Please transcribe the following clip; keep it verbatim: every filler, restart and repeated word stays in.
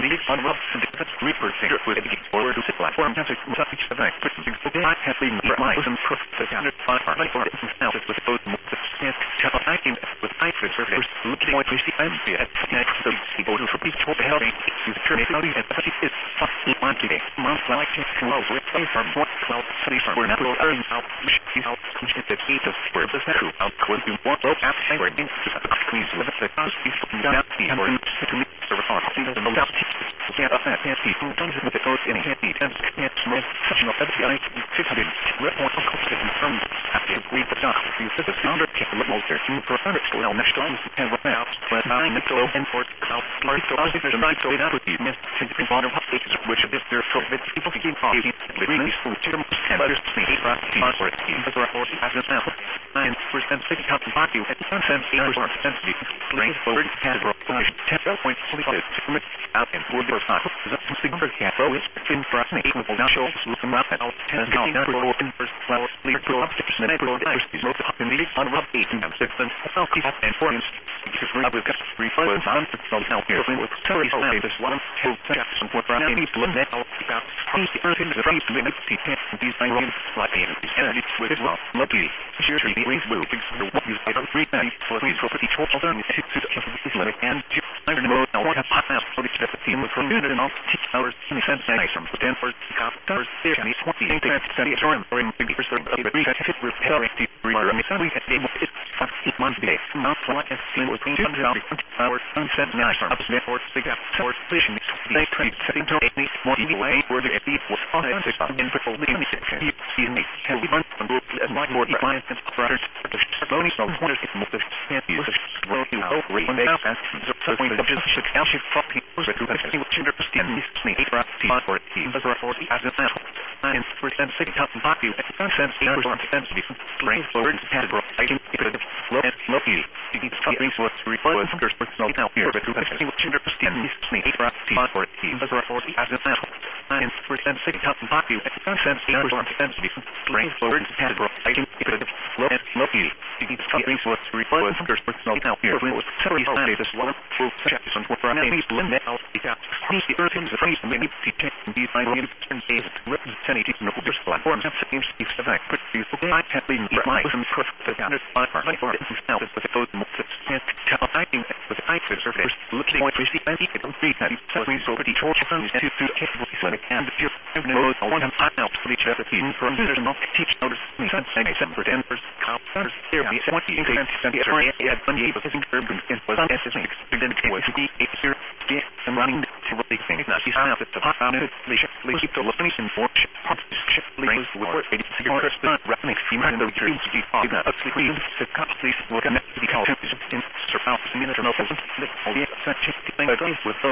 needs on up to the reaper figure with the forward to platform to such a thing. But I have been my some proof the counter five are like for now with both and tell I can with I could serve looking what we see I'm at next to the border for people to help you turn it out and it is fucking one today. Month like to well with from what cloud cities are not all earn out she's out the heat of where the true out could be one low at where things please with the cause people down the hammer to me serve our things the most can't affect people don't with the code in a happy and can't smell such an F B I six hundred report from after we the doc you said the founder can look over to product well next time and what now when nine to and for cloud part so I think there's right so that would be missed to the water which is their COVID people can call you really school term and others see right for it is our forty as an example nine percent six top value at ten cents eight percent range forward category ten point forty five out in four percent the single category is in for us eight will now show some up at ten number in first flower leader go up six percent pro is most of the need on up eight and six and and four inch I will get three funds on so now here with sorry so this one two Jackson for any blood net out about the earth in the right minute these I run like the energy with it well lucky sure to be ways will fix the what you say on three ninety for three property total done six to this level and I don't know now what have passed for the team with computer and all six hours in sense nice from Stanford copters there and it's twenty eight percent or in big percent of the reset repair the repair me we had able it fifteen months day not like a single two hundred hours unset nice from Stanford big up for fishing they trade setting to eight more way where the eight was on the in for the excuse me can we run from and my board clients and brothers only so one is most of can't use well you know when they ask so when the just should actually fucking was a group of people to understand this snake for for as a forty as a sample nine percent six top value at ten cents eight percent range forward category I can get it low and lucky you need something so it's required for personal now here but I think to understand this snake for for as a forty as a sample nine percent six top value at ten cents eight percent range forward category I can get it low and lucky you need something so it's required for personal now here but sorry I this one full section for any limit out the earth in the phrase many teaching these I don't understand is representing no this platform that seems to be effect but you I have been my some put the counter by my for it now with the those and tell I think with I could surface looking at receive and it don't be that so we so pretty short from to to capable like and if you know I want to find out for each other team from there's not teach notice me sense I some for Denver's counters there be twenty increments and the area had one year because in urban and was on S S X then it was the eight year I'm running to really think that she's not at the top on it they should keep the listening and for ship lays with eighty cigarettes running steam and the dreams to be fogged up clean to complete look at the call in surround minute or no the all the such thing with